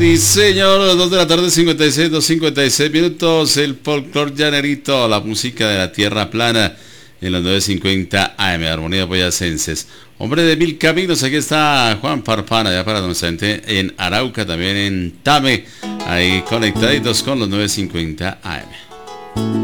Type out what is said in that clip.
Sí, señor, 2 de la tarde, 56 minutos, el folclor llanerito, la música de la tierra plana, en los 9:50 AM, Armonía Boyacenses. Hombre de mil caminos, aquí está Juan Farfán, allá para nuestra gente en Arauca, también en Tame, ahí conectaditos con los 9:50 AM.